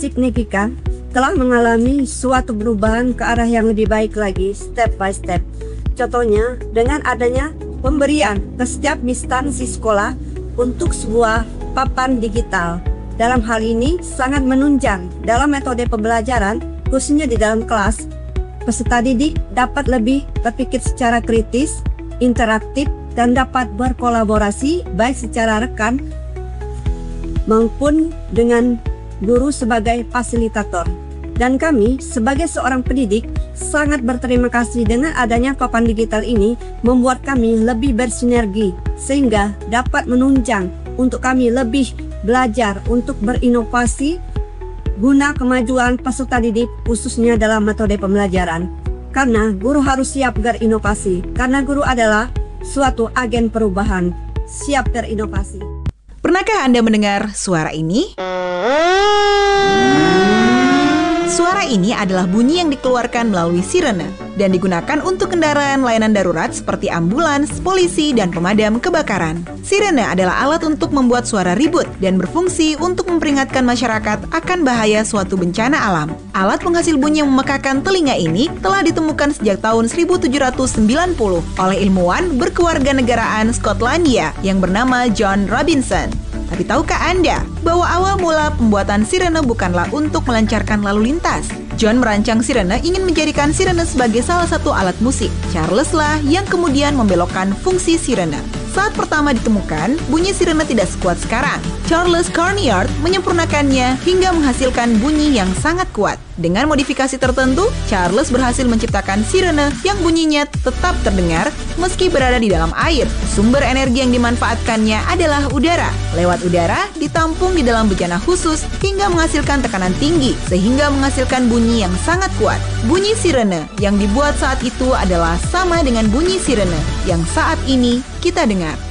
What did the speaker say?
signifikan telah mengalami suatu perubahan ke arah yang lebih baik lagi step by step. Contohnya dengan adanya pemberian ke setiap instansi sekolah untuk sebuah papan digital. Dalam hal ini sangat menunjang dalam metode pembelajaran, khususnya di dalam kelas. Peserta didik dapat lebih berpikir secara kritis, interaktif, dan dapat berkolaborasi baik secara rekan maupun dengan guru sebagai fasilitator. Dan kami sebagai seorang pendidik sangat berterima kasih dengan adanya papan digital ini membuat kami lebih bersinergi sehingga dapat menunjang untuk kami lebih belajar untuk berinovasi guna kemajuan peserta didik khususnya dalam metode pembelajaran. Karena guru harus siap berinovasi, karena guru adalah suatu agen perubahan, siap berinovasi. Pernahkah Anda mendengar suara ini? Suara ini adalah bunyi yang dikeluarkan melalui sirene dan digunakan untuk kendaraan layanan darurat seperti ambulans, polisi, dan pemadam kebakaran. Sirene adalah alat untuk membuat suara ribut dan berfungsi untuk memperingatkan masyarakat akan bahaya suatu bencana alam. Alat penghasil bunyi yang memekakan telinga ini telah ditemukan sejak tahun 1790 oleh ilmuwan berkewarganegaraan Skotlandia yang bernama John Robinson. Tapi tahukah Anda bahwa awal mula pembuatan sirene bukanlah untuk melancarkan lalu lintas? John merancang sirene ingin menjadikan sirene sebagai salah satu alat musik. Charles lah yang kemudian membelokkan fungsi sirene. Saat pertama ditemukan, bunyi sirene tidak sekuat sekarang. Charles Corniard menyempurnakannya hingga menghasilkan bunyi yang sangat kuat. Dengan modifikasi tertentu, Charles berhasil menciptakan sirene yang bunyinya tetap terdengar meski berada di dalam air. Sumber energi yang dimanfaatkannya adalah udara. Lewat udara, ditampung di dalam bejana khusus hingga menghasilkan tekanan tinggi, sehingga menghasilkan bunyi yang sangat kuat. Bunyi sirene yang dibuat saat itu adalah sama dengan bunyi sirene yang saat ini kita dengar.